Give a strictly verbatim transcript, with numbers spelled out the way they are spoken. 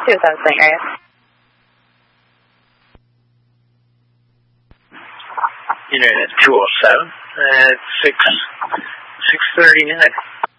See what's on the area. Unit at two oh seven at six, six thirty-nine.